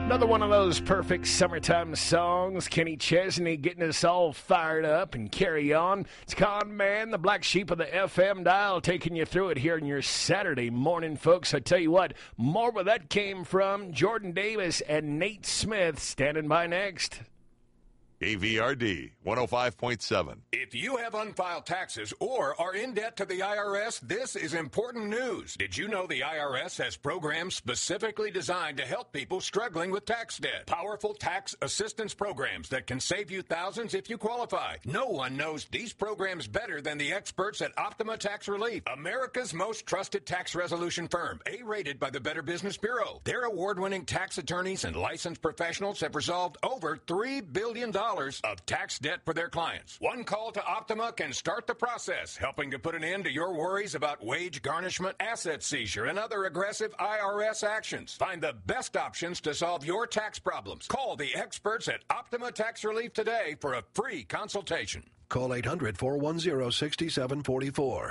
Another one of those perfect summertime songs. Kenny Chesney getting us all fired up and carry on. It's Con Man, the black sheep of the FM dial, taking you through it here in your Saturday morning, folks. I tell you what, more where that came from. Jordan Davis and Nate Smith standing by next. KVRD 105.7. If you have unfiled taxes or are in debt to the IRS, this is important news. Did you know the IRS has programs specifically designed to help people struggling with tax debt? Powerful tax assistance programs that can save you thousands if you qualify. No one knows these programs better than the experts at Optima Tax Relief, America's most trusted tax resolution firm, A-rated by the Better Business Bureau. Their award-winning tax attorneys and licensed professionals have resolved over $3 billion of tax debt for their clients. One call to Optima can start the process, helping to put an end to your worries about wage garnishment, asset seizure, and other aggressive IRS actions. Find the best options to solve your tax problems. Call the experts at Optima Tax Relief today for a free consultation. Call 800-410-6744.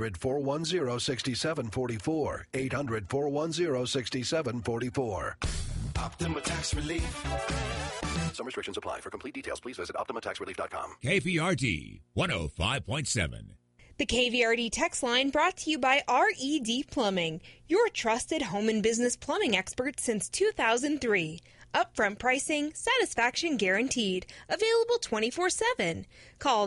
800-410-6744. 800-410-6744. Optima Tax Relief. Some restrictions apply. For complete details, please visit OptimaTaxRelief.com. KVRD 105.7. The KVRD text line brought to you by RED Plumbing, your trusted home and business plumbing expert since 2003. Upfront pricing, satisfaction guaranteed. Available 24/7. Call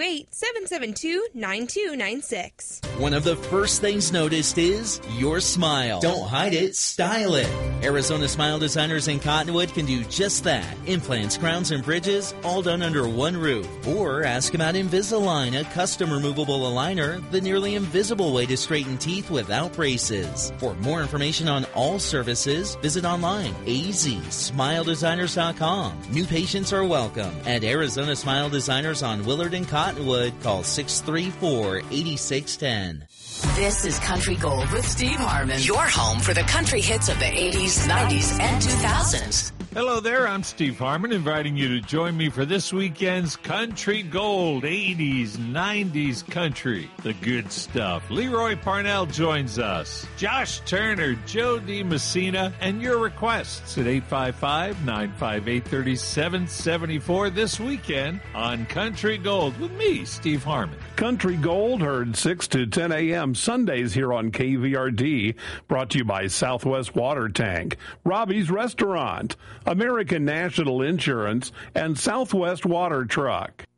928-772-9296. One of the first things noticed is your smile. Don't hide it, style it. Arizona Smile Designers in Cottonwood can do just that. Implants, crowns, and bridges, all done under one roof. Or ask about Invisalign, a custom removable aligner, the nearly invisible way to straighten teeth without braces. For more information on all services, visit online, azsmiledesigners.com. New patients are welcome. At Arizona Smile Designers on Willard and Cottonwood, call 634-8610. This is Country Gold with Steve Harmon, your home for the country hits of the 80s, 90s, and 2000s. Hello there, I'm Steve Harmon, inviting you to join me for this weekend's Country Gold, 80s, 90s country, the good stuff. Leroy Parnell joins us, Josh Turner, Joe DiMessina, and your requests at 855-958-3774 this weekend on Country Gold with me, Steve Harmon. Country Gold heard 6 to 10 a.m. Sundays here on KVRD, brought to you by Southwest Water Tank, Robbie's Restaurant, American National Insurance, and Southwest Water Truck.